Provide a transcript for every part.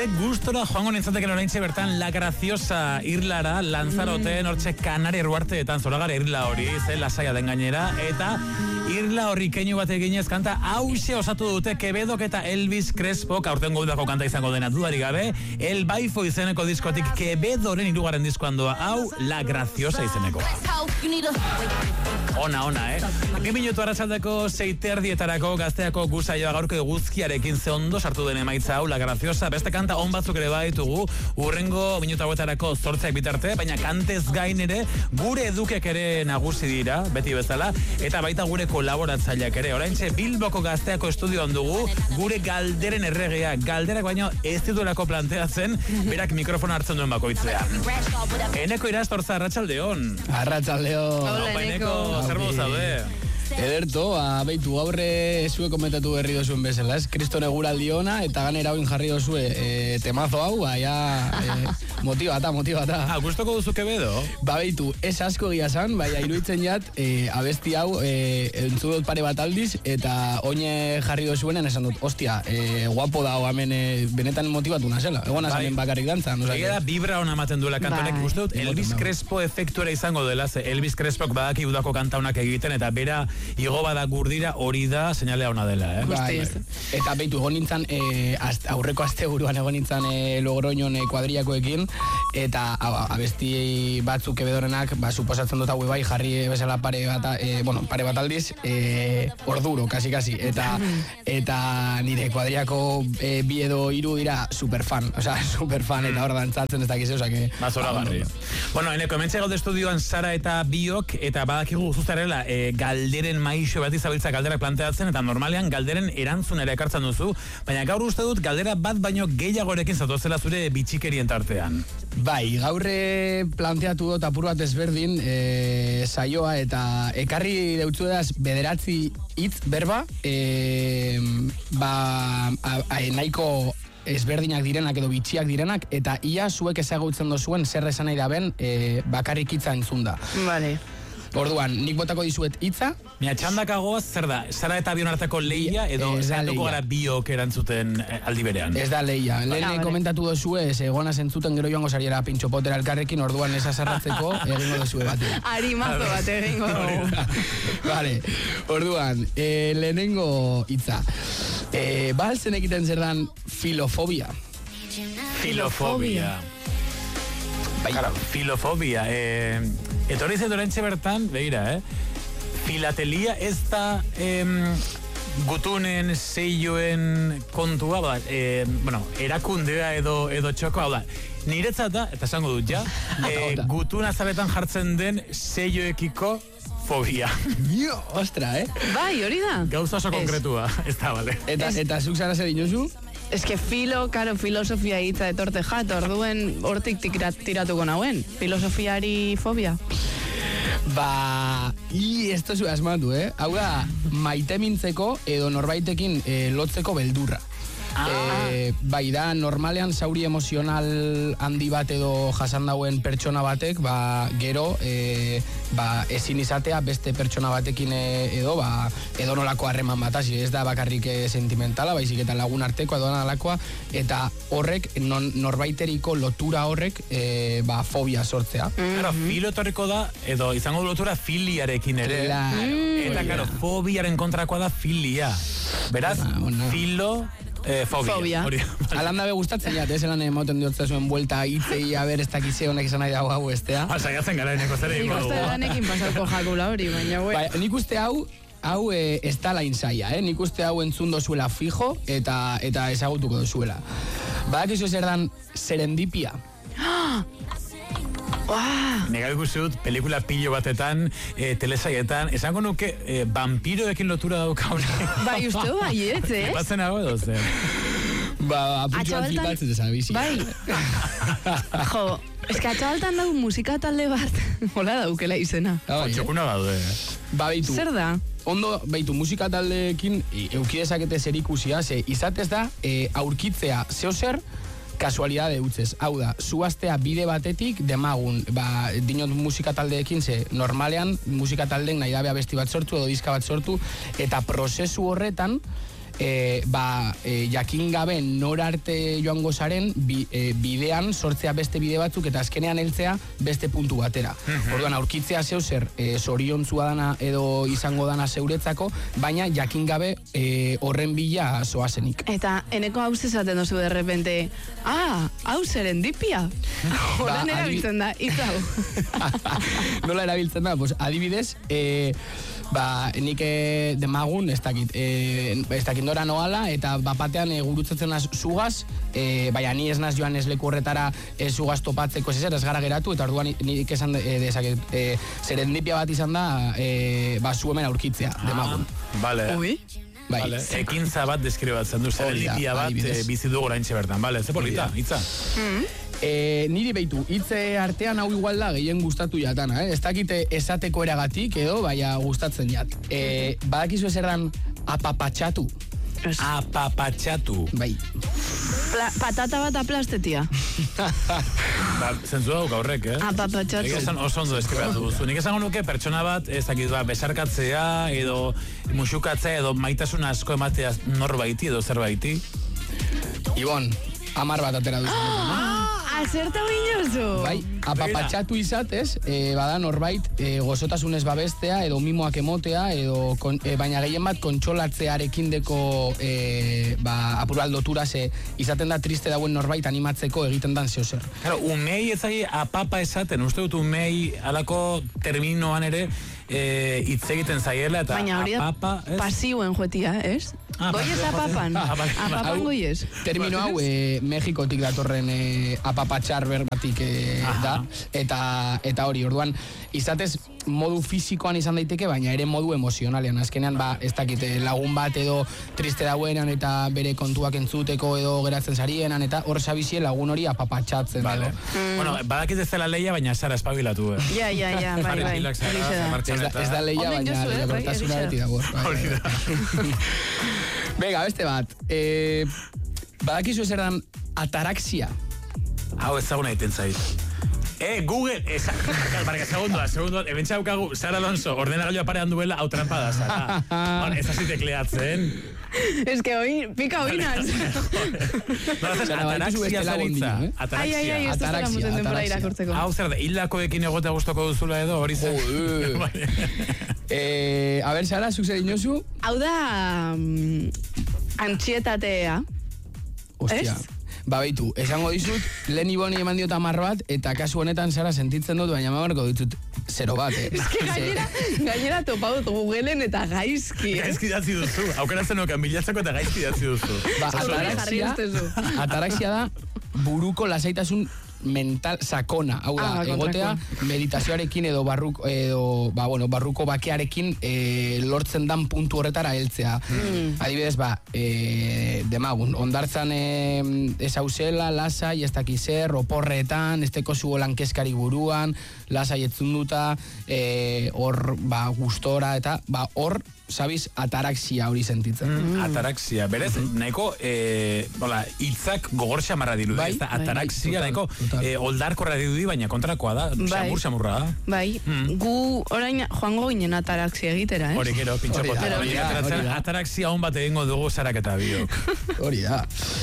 Ere gustora joango nintzateken oraintxe bertan La Graciosa irlara Lanzaroten hortxe Kanari Erruarteetan zoragare irla hori, ze lasaia den gainera, eta irla horri keinu bat eginez kanta hause osatu dute Quebedok eta Elvis Crespok, aurten godako kanta izango dena dudarik gabe, El Baifo izeneko diskotik Quevedoren hirugarren diskoan doa, hau La Graciosa izenekoa. Ona, 2 minutu arratsaldeko 6:30 Gazteako gusaioa gaurko eguzkiarekin ze ondo sartu den emaitza hau La Graciosa, beste kanta on batzuk ere baditugu, urrengo minutu hauetarako 8 bitarte, baina kantez gain ere gure edukek ere nagusi dira, beti bezala, eta baita gure kolaboratzaileak ere. Oraintxe Bilboko Gazteako estudioan dugu gure galderen erregea, galderak baino ez dituelako planteatzen, berak mikrofona hartzen duen bakoitzea. Eneko Irastorza, arratsaldeon. Arratsaldeon. Hola, Eneko, zer modu zaude? Ederto, beitu gaurre zuek komentatu berri dozuen bezala, ez? Kriston eguraldi ona, eta ganera hoin jarri dozue temazo hau, motivata. Gustoko duzu Quevedo? Beitu, ez asko egia zan, iruditzen jat, abesti hau, entzu dut pare bat aldiz, eta oine jarri dozuenen esan dut, ostia, guapo da, hemen benetan motivatu nazela, egon azamen bakarrik dantzan. Ega da vibra hona ematen duela kantonek, uste dut, Elvis Crespo efektuera izango dela, Elvis Crespok badaki udako kanta honak egiten, eta bera igo bada gurdira hori da seinalea ona dela, Eta beitu, egon nintzen, aurreko asteburuan egon nintzen Logroñon kuadriakoekin, eta abesti batzuk Quevedorenak, suposatzen dut hau bai, jarri bezala pare bat aldiz, orduro, kasi, eta nire kuadriako 2 edo 3 dira superfan, eta hor dantzatzen ez dakiz, Mazora barri. Bueno, Eneko, hementxe gaude estudioan Sara eta Biok, eta badakigu zuztarela galderen maixo bat izabiltza galderak planteatzen, eta normalean galderen erantzunera ekartzen duzu, baina gaur uste dut galdera bat baino gehiagorekin zatozela zure bitxikerien tartean. Bai, gaurre planteatu dut apur bat ezberdin saioa, eta ekarri deutzu edaz 9 hitz berba, nahiko ezberdinak direnak edo bitxiak direnak, eta ia zuek ezagutzen dozuen zer esan nahi da ben bakarrik hitza entzunda. Vale. Orduan, nik botako dizuet hitza. Mira, txandakagoaz, zer da? Sara eta Bion arteko lehia edo zeratuko gara Biok erantzuten aldi berean? Ez da lehia. Lehen komentatu dozue, egona zentzuten gero joango sariera pintxopotera elkarrekin, orduan ez azarratzeko egingo dozue bat. Arimazo bat egingo dugu. Vale, orduan, lehenengo hitza. Balzen egiten zer dan filofobia. Filofobia. Filofobia. Etorri zedorentxe bertan, begira, filatelia ez da gutunen, seioen kontua, erakundea edo txoko, niretzat da, eta esango dut ja, gutun azaletan jartzen den seioekiko fobia. Ostra, Bai, hori da. Gauza oso konkretua, ez da, bale. Eta zuk zara zer inozu? Ez que filosofia hitza etorte jat, orduen hortik tiratuko nauen. Filosofiari fobia. Ez tozu asmatu, Hau da, maite mintzeko edo norbaitekin lotzeko beldurra. Bai da, normalean zauri emozional handi bat edo jasan dauen pertsona batek, gero ezin izatea beste pertsona batekin edo nolako harreman bat, ez da bakarrik sentimentala, baizik eta lagun arteko edo nalakoa, eta horrek norbaiteriko lotura horrek fobia sortzea. Filo etorriko da, edo izango du lotura filiarekin ere. Eta, fobiaren kontrakoa da filia. Beraz, fobia. Alan dabe gustatzen jat, zelan emoten diotzen zuen buelta hitzei, ez dakize honek izan nahi dago hau, estea. Saiatzen gara, Eneko zer egin modu. Nik uste danekin pasauko jakula hori, baina nik uste hau ez da lain zaila, nik uste hau entzun dozuela fijo eta ezagutuko dozuela. Badakizu zer dan serendipia. Nega ikusi dut, pelikula pillo batetan, telesaietan, esango nuke vampiroekin lotura daukaune. Bai, uste baiet, Batzen hau edo, zer? Apurtxo bat flipatzen ez abizi. Bai. Jo, eska atxabaltan dago musika talde bat, hola daukela izena. Txokuna badu, Baitu. Zer da? Ondo, baitu, musika taldeekin eukidezakete zer ikusia, izatez da, aurkitzea zeozer, kasualidade utzez. Hau da, zuaztea bide batetik demagun, dinot musika taldeekin, normalean musika taldeen nahi dabea besti bat sortu edo diska bat sortu, eta prozesu horretan jakin gabe nor arte joango zaren bidean sortzea beste bide batzuk eta azkenean heltzea beste puntu batera. Orduan aurkitzea zeu zer zoriontzua dana edo izango dana zeuretzako, baina jakin gabe horren bila zoazenik. Eta eneko hau esaten dozu de repente, hau serendipia. Horan erabiltzen da, hitz hau. Nola erabiltzen da? Pues, adibidez, nik demagun, ez dakit nora noala, eta bapatean gurutzatzen zugaz, baina ni ez naz joan ez leku horretara zugaz topatzeko ez gara geratu, eta orduan nik esan dezaket, serendipia bat izan da, zu hemen aurkitzea, demagun. Vale. Ui? Vale. Ekintza bat deskribatzen du, serendipia bat bizi dugu oraintxe bertan, vale, ze polita, hitza. Niri behitu, hitze artean hau igual da gehien gustatu jatana, ez dakite esateko eragatik edo, baina gustatzen jat. Badakizu eserran apapatxatu. Apapatxatu. Bai. Patata bat aplastetia. Zentzu dauk aurrek, Apapatxatu. Nik esan oso ondo deskribatu duzu. Nik esango nuke pertsona bat, ez dakit besarkatzea, edo musukatzea, edo maitasun asko ematea norbaiti edo zerbaiti. Ibon, 10 bat atera duzu. Azerta binozu. Bai, apapatxatu izatez, bada norbait gozotasunez babestea, edo mimoak emotea, edo baina gehien bat kontsolatzearekin deko apur bat lotura izaten da triste dauen norbait animatzeko egiten dan zeozer. Claro, umei ezagi apapa esaten, uste dut umei alako terminoan ere hitz egiten zaiela eta baina hori da pasiuen joetia, ez? Goiez apapan. Apapan goiez. Termino hau Mexikotik datorren apapatxar berbatik da. Eta hori, orduan, izatez modu fisikoan izan daiteke, baina ere modu emozionalean. Azkenean, ez dakite lagun bat edo triste dauenan eta bere kontuak entzuteko edo geratzen zarienan, eta hor sabizie lagun hori apapatxatzen. Vale. Bueno, badakit ez dela leia, baina zara espabilatu. Ja, bai. Ez da leia, baina lehiakortasuna beti dago. Hori da. Bega, beste bat. Badakizu eserdan ataraxia. Hau ezaguna egiten zaiz. Google, barka, segundo, ebentsa daukagu, Sara Alonso, ordenagailua parean duela, hau trampa da, Sara. Ez hasi tekleatzen. Ez que pika oinaz. Ataraxia zeritza. Ai, ez da zara muten denbora irakurtzeko. Hau zer da, hildakoekin egotea gustoko duzula edo, hori zen. A ber, Sara, zuk zer dinozu? Hau da antxietatea. Ostia. Baitu, esango dizut, lehen Iboni eman diot 10 bat, eta kasu honetan Sara sentitzen dut, baina mamarko ditut 0 bat, Ez que gainera topaut Googleen eta gaizki. Gaizki datzi duzu, aukeratzen okan bilatzako eta gaizki datzi duzu. Ataraxia da buruko lasaitasun mental sakona, hau da, egotea meditazioarekin edo barruko bakearekin lortzen dan puntu horretara heltzea. Adibidez, demagun, ondartzan ezauzela, lasai, ez dakizer, oporretan, ez teko zugo lankeskari buruan, lasai etzunduta, hor, gustora, eta hor, sabiz, ataraxia hori sentitzen. Ataraxia, berez, nahiko, hitzak gogor xamarra diru, ez da, ataraxia, nahiko, oldarkorra dirudi, baina kontrakoa da, xamurra da. Bai, gu orain joango ginen ataraxia egitera, Hori, gero, pintxapota. Ataraxia hon bat egingo dugu Sarak eta biok. Hori da.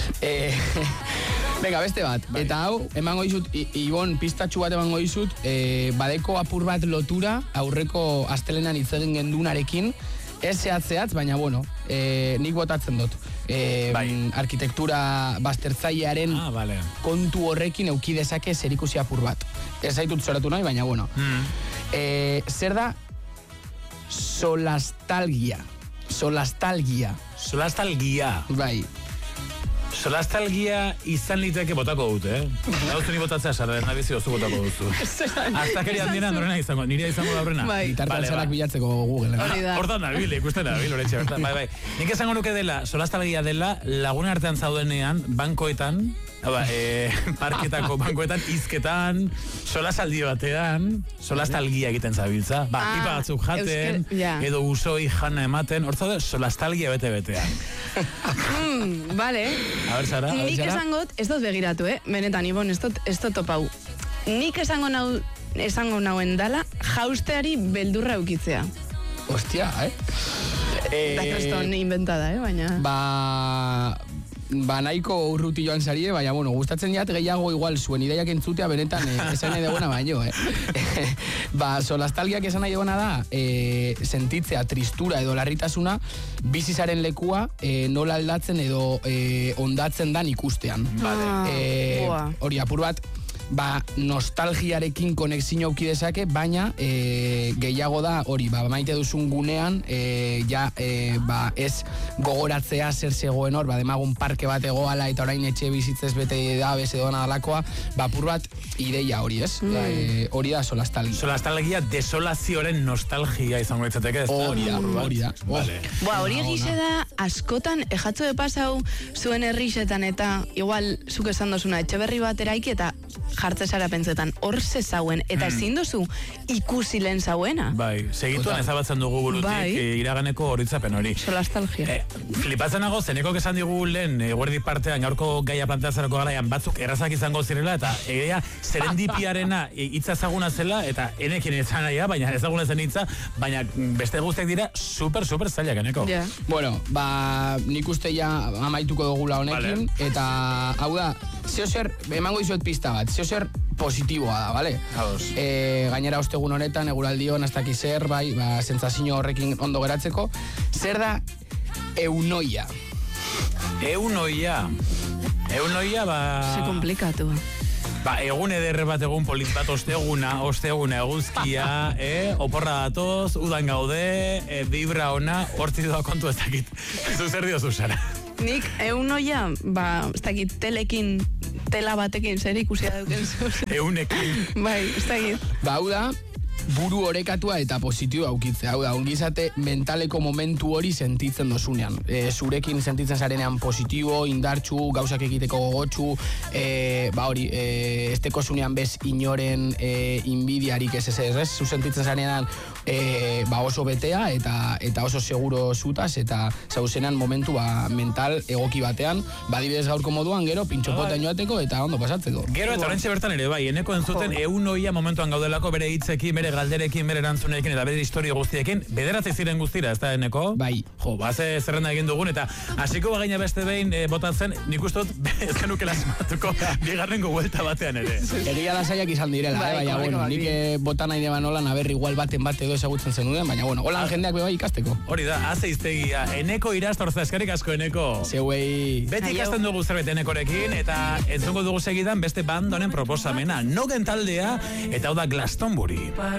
Venga, beste bat. Eta hau, emango dizut, Ibon, pistatxu bat emango dizut, badeko apur bat lotura, aurreko astelenan hitz egin gendunarekin, ez zehatz, baina bueno, nik botatzen dut. Arkitektura baztertzailearen kontu horrekin euki dezake zerikusi apur bat. Ez zaitut zoratu nahi, baina bueno. Zer da solastalgia. Solastalgia. Bai. Solastalgia izan liteke botako dut, Gauztu ni botatzea, Sara, nabizi oso botako duzu. Aztakeri handina norena izango, nire izango daurena. Bitartan Sarak bilatzeko Google. Hortan nabil, ikusten nabil, horretxe bertan. Bai. Nik esango nuke dela, solastalgia dela, lagun artean zaudenean, bankoetan, parketako bankoetan, izketan, solasaldi batean, solastalgia egiten zabiltza. Pipa batzuk jaten, edo usoi jana ematen, hor zaude, solastalgia bete-betean. Vale. A ver, Sara. Nik esangot, ez dut begiratu, benetan, Ibon, ez dut topau. Nik esango nauen dala, jausteari beldurra eukitzea. Ostia, Da kreston inventada, baina... Ba nahiko urruti joan zarie, baina, bueno, gustatzen jat gehiago igual zuen ideiak entzutea benetan esan nahi deguna baino, Ba, solastalgiak esan nahi deguna da, sentitzea tristura edo larritasuna, bizizaren lekua nola aldatzen edo ondatzen dan ikustean. Hori, apur bat, ba, nostalgiarekin konexio auki dezake, baina gehiago da, hori, ba, maite duzun gunean, ba, ez gogoratzea zer zegoen hor, ba, demagun parke bat egoala eta orain etxe bizitzez bete da, beze doana dalakoa, ba, apur bat, ideia hori, ez? Hori da solastalgia. Solastalgia desolazioaren nostalgia izango ditzateke, ez da? Hori da. Hori egize da, askotan, ejatzo de pasau zuen herrixetan eta, igual, zuk esan dozuna, etxe berri bat eraiki eta jartze zara pentsetan, hor zezauen, eta ezin duzu ikusi lehen zauena. Bai, segituan ezabatzen dugu burutik iraganeko horitzapen hori. Solastalgia. Flipatzen nago, zeneko esan digu lehen, guardi partean, gaurko gaia planteatzerako garaian batzuk errazak izango zirela, eta egia serendipiarena hitza ezaguna zela, eta enekin etzan nahi, baina ezaguna zen hitza, baina beste guztiak dira super zailak, eneko. Bueno, ba, nik uste ja amaituko dugula honekin, eta hau da, zeozer, emango izuet pista bat, zeozer positiboa da, bale? Gainera ostegun honetan, eguraldion, hastaki zer, bai, ba, sentsazio horrekin ondo geratzeko. Zer da eunoia? Eunoia, ba... Se komplikatu. Ba, egun ederre bat, egun polit bat, osteguna eguzkia, oporra datoz, udan gaude, vibra ona, hortzi doa kontu ez dakit. Zuzer dio zuzara. Nik eunoia, ba, ez dakit telekin, tela batekin zer ikusia duken zuz. Eunekin. Bai, ez dakit. Ba, hau da, buru orekatua eta positibo aukitzea. Hau da, ongizate mentaleko momentu hori sentitzen dozunean. Zurekin sentitzen zarenean positibo, indartxu, gauzak egiteko gogotxu, ba hori, esteko zunean bez inoren inbidiarik ez. Zu sentitzen zarenean ba oso betea eta oso seguro zutaz eta zauzenean momentu ba, mental egoki batean, badibidez gaurko moduan, gero pintxopota joateko eta ondo pasatzeko. Gero eta horrentxe bertan ere, bai, eneko entzuten eunoia momentuan gaudelako bere hitzekin, bere galderekin, bere erantzunekin eta bere historia guztiekin, bederatzi ziren guztira, ez da, eneko? Bai. Jo, baze zerrenda egin dugun, eta hasiko bagaina beste behin botatzen, nik ustot, ez genukela asmatuko, bigarrengo vuelta batean ere. Egia da zaiak izan direla, baina, bueno, nik botan nahi deban holan, aber igual baten bat edo ezagutzen zenuden, baina, bueno, holan jendeak bai ikasteko. Hori da, azeiztegia, eneko irastorza, eskerrik asko, eneko. Zeuei. Beti ikasten dugu zerbait enekorekin, eta entzungo dugu segidan beste band honen proposamena, Nogen taldea, eta hau da Glastonbury.